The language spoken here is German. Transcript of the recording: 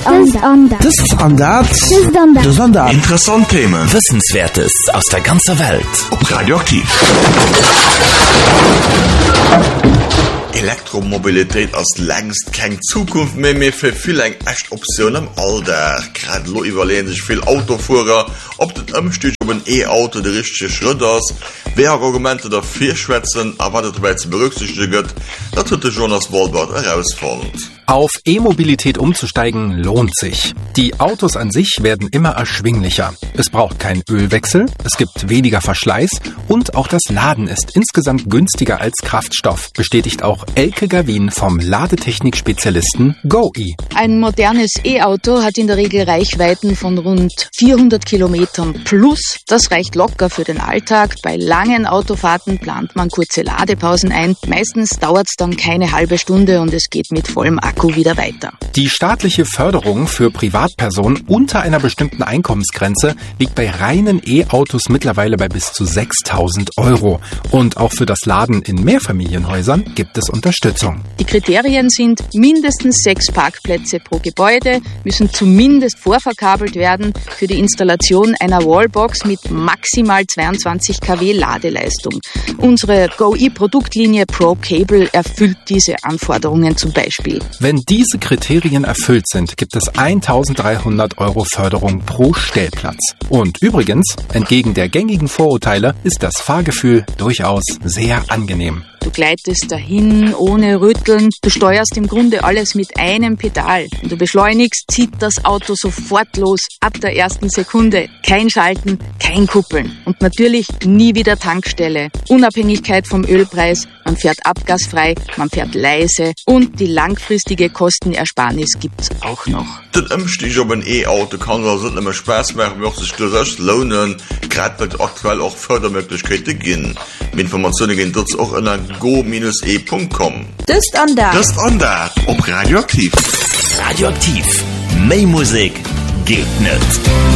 Interessante Themen. Wissenswertes aus der ganzen Welt. Auf Radioaktiv. Elektromobilität als längst keine Zukunft mehr für viele echt Optionen im Alter. Gerade überlegen sich viele Autofahrer, ob das Umstieg auf ein E-Auto der richtige Schritt ist, wer Argumente dafür schwätzen, aber das dabei zu berücksichtigen gibt, das tut Jonas Walbert herausfordernd. Auf E-Mobilität umzusteigen lohnt sich. Die Autos an sich werden immer erschwinglicher. Es braucht keinen Ölwechsel, es gibt weniger Verschleiß und auch das Laden ist insgesamt günstiger als Kraftstoff, bestätigt auch Elke Gavin vom Ladetechnik-Spezialisten GoE. Ein modernes E-Auto hat in der Regel Reichweiten von rund 400 Kilometern plus. Das reicht locker für den Alltag. Bei langen Autofahrten plant man kurze Ladepausen ein. Meistens dauert es dann keine halbe Stunde und es geht mit vollem Akku wieder weiter. Die staatliche Förderung für Privatpersonen unter einer bestimmten Einkommensgrenze liegt bei reinen E-Autos mittlerweile bei bis zu 6.000 €. Und auch für das Laden in Mehrfamilienhäusern gibt es Unterstützung. Die Kriterien sind mindestens 6 Parkplätze pro Gebäude, müssen zumindest vorverkabelt werden für die Installation einer Wallbox mit maximal 22 kW Ladeleistung. Unsere GoE-Produktlinie Pro Cable erfüllt diese Anforderungen zum Beispiel. Wenn diese Kriterien erfüllt sind, gibt es 1.300 € Förderung pro Stellplatz. Und übrigens, entgegen der gängigen Vorurteile, ist das Fahrgefühl durchaus sehr angenehm. Du gleitest dahin ohne Rütteln, du steuerst im Grunde alles mit einem Pedal. Wenn du beschleunigst, zieht das Auto sofort los, ab der ersten Sekunde. Kein Schalten, kein Kuppeln. Und natürlich nie wieder Tankstelle. Unabhängigkeit vom Ölpreis, man fährt abgasfrei, man fährt leise und die langfristige Kostenersparnis gibt's auch noch. Den Umstieg auf ein E-Auto kann also nicht mehr Spaß machen, wird sich durchaus lohnen, gerade weil aktuell auch Fördermöglichkeiten gehen. Mit Informationen gehen dort auch in go-e.com. Das Standard. Ob Radioaktiv. Radioaktiv. Mehr Musik geht nicht.